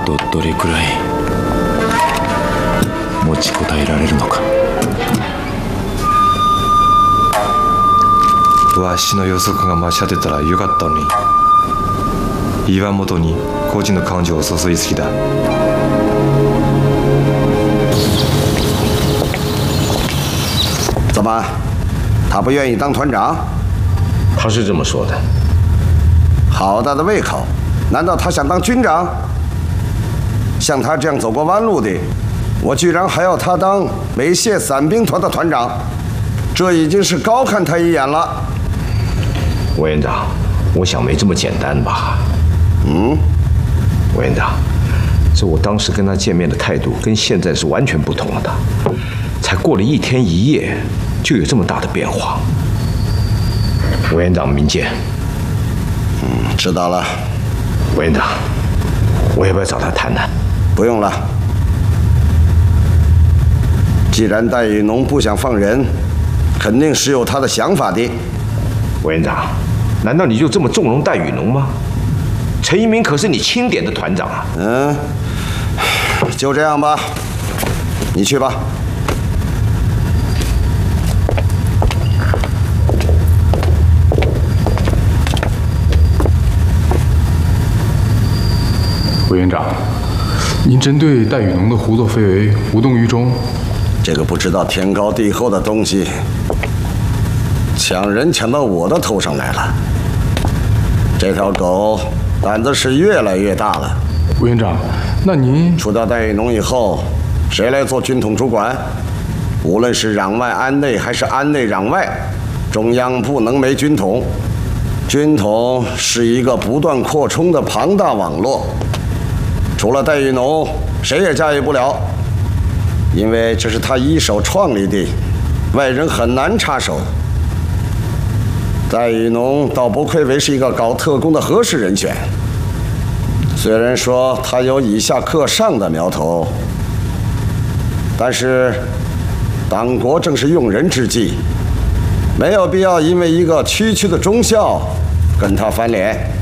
とどれくらい持ちこたえられるのか。 わしの予測が間違ってたらよかったのに。岩本に個人の感情を注ぎすぎだ。 怎么，他不愿意当团长？ 他是这么说的。 好大的胃口！难道他想当军长？像他这样走过弯路的，我居然还要他当美械伞兵团的团长，这已经是高看他一眼了。 委员长，我想没这么简单吧？委员长，这我当时跟他见面的态度跟现在是完全不同的，才过了1天1夜，就有这么大的变化。委员长明鉴。 知道了。 委员长，我要不要找他谈谈？ 不用了。既然戴雨农不想放人，肯定是有他的想法的。 委员长，难道你就这么纵容戴雨农吗？陈一鸣可是你钦点的团长啊。 就这样吧，你去吧。 委员长，您针对戴雨农的胡作非为无动于衷。 这个不知道天高地厚的东西，抢人抢到我的头上来了。这条狗胆子是越来越大了。 委员长，那您除掉戴雨农以后，谁来做军统主管？无论是攘外安内还是安内攘外，中央不能没军统。军统是一个不断扩充的庞大网络。除了戴雨农，谁也驾驭不了，因为这是他一手创立的，外人很难插手。戴雨农倒不愧为是一个搞特工的合适人选，虽然说他有以下克上的苗头，但是党国正是用人之际，没有必要因为一个区区的中校跟他翻脸。